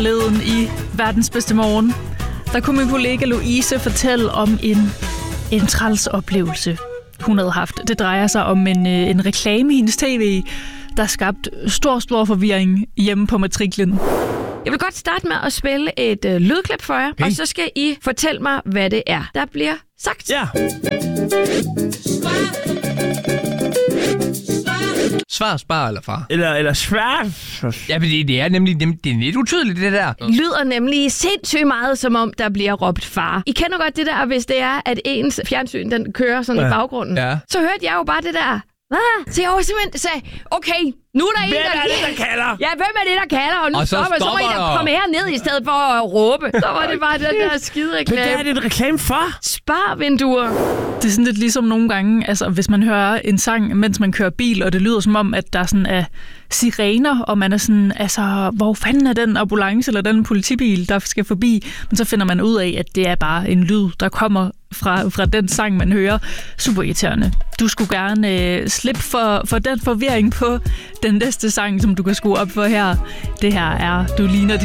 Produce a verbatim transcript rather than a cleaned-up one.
forleden i Verdens Bedste Morgen. Der kunne min kollega Louise fortælle om en, en træls oplevelse, hun havde haft. Det drejer sig om en, en reklame i hendes tv, der skabte stor, stor forvirring hjemme på matriklen. Jeg vil godt starte med at spille et øh, lydklip for jer, okay. Og så skal I fortælle mig, hvad det er, der bliver sagt. Ja. Svar, spar eller far? Eller, eller svar. Ja, men det, det er nemlig det er lidt utydeligt, det der. Lyder nemlig sindssygt meget, som om der bliver råbt far. I kender godt det der, hvis det er, at ens fjernsyn den kører sådan ja. i baggrunden. Ja. Så hørte jeg jo bare det der. Hvad? Så jeg var simpelthen sagde, okay, nu er der hvem en, der... er det, der kalder? Ja, hvem er det, der kalder? Og nu og så stopper, så må I da komme her ned i stedet for at råbe. Så var det bare den der skide reklame. Men hvad er det en reklame for? Sparvinduer. Det er sådan lidt ligesom nogle gange, altså hvis man hører en sang, mens man kører bil, og det lyder som om, at der sådan er sirener, og man er sådan, altså, hvor fanden er den ambulance eller den politibil, der skal forbi? Men så finder man ud af, at det er bare en lyd, der kommer fra, fra den sang, man hører. Super irriterende. Du skulle gerne øh, slippe for, for den forvirring på den næste sang, som du kan skrue op for her. Det her er Du ligner